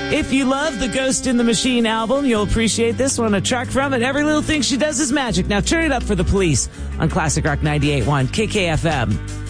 If you love the Ghost in the Machine album, you'll appreciate this one. A track from it. Every little thing she does is magic. Now turn it up for the Police on Classic Rock 98.1 KKFM.